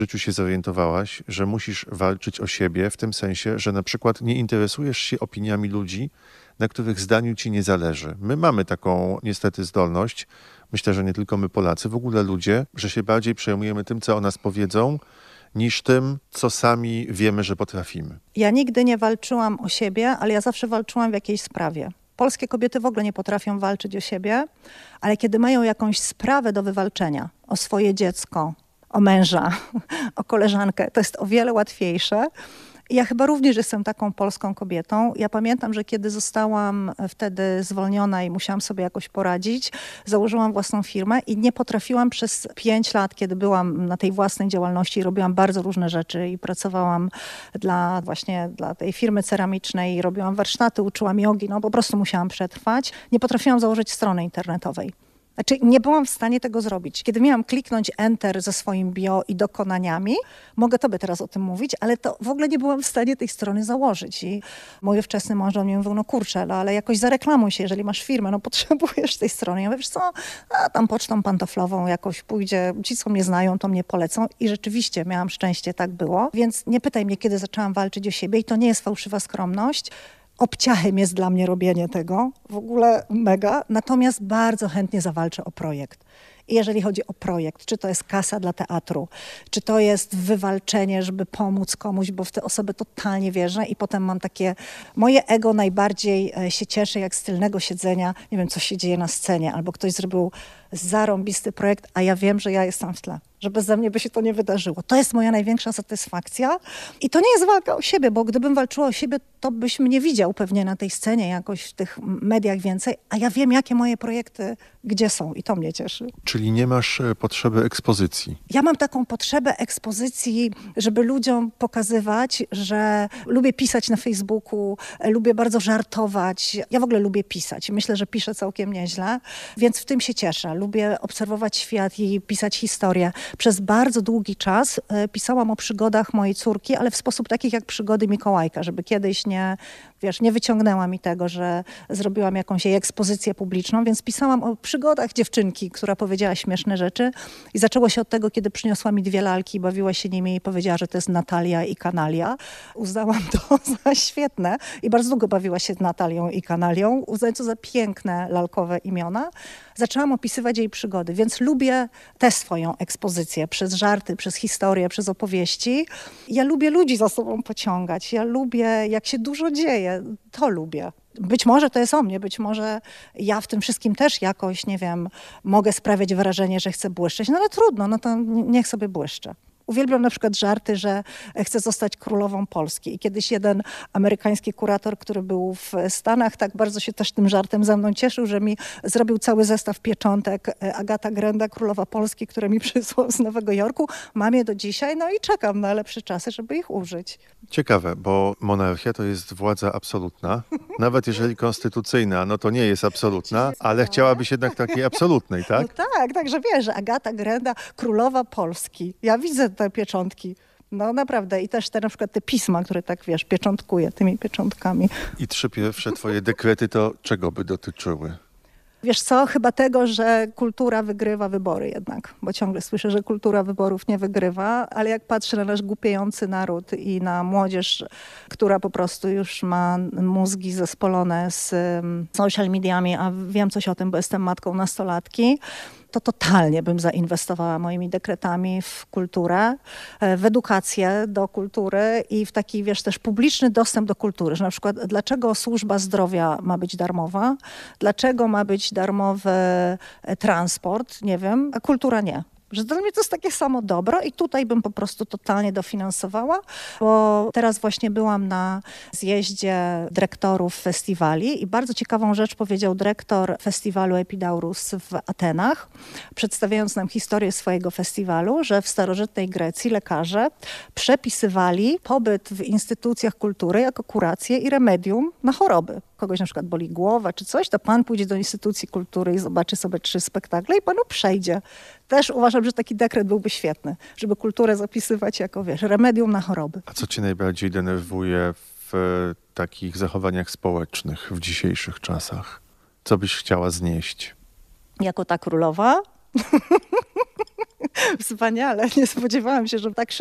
w życiu się zorientowałaś, że musisz walczyć o siebie w tym sensie, że na przykład nie interesujesz się opiniami ludzi, na których zdaniu ci nie zależy. My mamy taką niestety zdolność, myślę, że nie tylko my Polacy, w ogóle ludzie, że się bardziej przejmujemy tym, co o nas powiedzą, niż tym, co sami wiemy, że potrafimy. Ja nigdy nie walczyłam o siebie, ale ja zawsze walczyłam w jakiejś sprawie. Polskie kobiety w ogóle nie potrafią walczyć o siebie, ale kiedy mają jakąś sprawę do wywalczenia, o swoje dziecko, o męża, o koleżankę, to jest o wiele łatwiejsze. I ja chyba również jestem taką polską kobietą. Ja pamiętam, że kiedy zostałam wtedy zwolniona i musiałam sobie jakoś poradzić, założyłam własną firmę i nie potrafiłam przez 5 lat, kiedy byłam na tej własnej działalności, robiłam bardzo różne rzeczy i pracowałam dla tej firmy ceramicznej, robiłam warsztaty, uczyłam jogi, no po prostu musiałam przetrwać. Nie potrafiłam założyć strony internetowej. Znaczy, nie byłam w stanie tego zrobić. Kiedy miałam kliknąć Enter ze swoim bio i dokonaniami, mogę tobie teraz o tym mówić, ale to w ogóle nie byłam w stanie tej strony założyć. I mój wczesny mąż mi mówił, no kurczę, ale jakoś zareklamuj się, jeżeli masz firmę, no potrzebujesz tej strony. Ja mówię, wiesz co, tam pocztą pantoflową jakoś pójdzie, ci co mnie znają, to mnie polecą. I rzeczywiście miałam szczęście, tak było. Więc nie pytaj mnie, kiedy zaczęłam walczyć o siebie i to nie jest fałszywa skromność. Obciachem jest dla mnie robienie tego, w ogóle mega, natomiast bardzo chętnie zawalczę o projekt. I jeżeli chodzi o projekt, czy to jest kasa dla teatru, czy to jest wywalczenie, żeby pomóc komuś, bo w te osoby totalnie wierzę i potem mam takie, moje ego najbardziej się cieszy, jak z tylnego siedzenia, nie wiem, co się dzieje na scenie, albo ktoś zrobił zarąbisty projekt, a ja wiem, że ja jestem w tle, że beze mnie by się to nie wydarzyło. To jest moja największa satysfakcja i to nie jest walka o siebie, bo gdybym walczyła o siebie, to byś mnie widział pewnie na tej scenie, jakoś w tych mediach więcej, a ja wiem, jakie moje projekty gdzie są i to mnie cieszy. Czyli nie masz potrzeby ekspozycji. Ja mam taką potrzebę ekspozycji, żeby ludziom pokazywać, że lubię pisać na Facebooku, lubię bardzo żartować. Ja w ogóle lubię pisać. Myślę, że piszę całkiem nieźle, więc w tym się cieszę. Lubię obserwować świat i pisać historię. Przez bardzo długi czas pisałam o przygodach mojej córki, ale w sposób taki jak przygody Mikołajka, żeby kiedyś nie wyciągnęła mi tego, że zrobiłam jakąś jej ekspozycję publiczną, więc pisałam o przygodach dziewczynki, która powiedziała śmieszne rzeczy i zaczęło się od tego, kiedy przyniosła mi 2 lalki, bawiła się nimi i powiedziała, że to jest Natalia i Kanalia. Uznałam to za świetne i bardzo długo bawiła się Natalią i Kanalią, uznając to za piękne lalkowe imiona. Zaczęłam opisywać jej przygody, więc lubię tę swoją ekspozycję przez żarty, przez historię, przez opowieści. Ja lubię ludzi za sobą pociągać. Ja lubię, jak się dużo dzieje. To lubię. Być może to jest o mnie, być może ja w tym wszystkim też jakoś, nie wiem, mogę sprawiać wrażenie, że chcę błyszczeć, no ale trudno, no to niech sobie błyszczę. Uwielbiam na przykład żarty, że chcę zostać królową Polski. I kiedyś jeden amerykański kurator, który był w Stanach, tak bardzo się też tym żartem ze mną cieszył, że mi zrobił cały zestaw pieczątek Agata Grenda, królowa Polski, które mi przysłał z Nowego Jorku. Mam je do dzisiaj, no i czekam na lepsze czasy, żeby ich użyć. Ciekawe, bo monarchia to jest władza absolutna. Nawet jeżeli konstytucyjna, no to nie jest absolutna, ale chciałabyś jednak takiej absolutnej, tak? No tak, także wiesz, że Agata Grenda, królowa Polski. Ja widzę te pieczątki. No naprawdę. I też na przykład te pisma, które tak, wiesz, pieczątkuję tymi pieczątkami. I 3 pierwsze twoje dekrety to czego by dotyczyły? Wiesz co, chyba tego, że kultura wygrywa wybory jednak, bo ciągle słyszę, że kultura wyborów nie wygrywa, ale jak patrzę na nasz głupiejący naród i na młodzież, która po prostu już ma mózgi zespolone z social mediami, a wiem coś o tym, bo jestem matką nastolatki, to totalnie bym zainwestowała moimi dekretami w kulturę, w edukację do kultury i w taki, wiesz, też publiczny dostęp do kultury. Że na przykład dlaczego służba zdrowia ma być darmowa, dlaczego ma być darmowy transport, nie wiem, a kultura nie. Że dla mnie to jest takie samo dobro i tutaj bym po prostu totalnie dofinansowała, bo teraz właśnie byłam na zjeździe dyrektorów festiwali i bardzo ciekawą rzecz powiedział dyrektor festiwalu Epidaurus w Atenach, przedstawiając nam historię swojego festiwalu, że w starożytnej Grecji lekarze przepisywali pobyt w instytucjach kultury jako kurację i remedium na choroby. Kogoś na przykład boli głowa czy coś, to pan pójdzie do instytucji kultury i zobaczy sobie 3 spektakle i panu przejdzie. Też uważam, że taki dekret byłby świetny, żeby kulturę zapisywać jako, wiesz, remedium na choroby. A co cię najbardziej denerwuje w takich zachowaniach społecznych w dzisiejszych czasach? Co byś chciała znieść? Jako ta królowa Wspaniale, nie spodziewałam się, że tak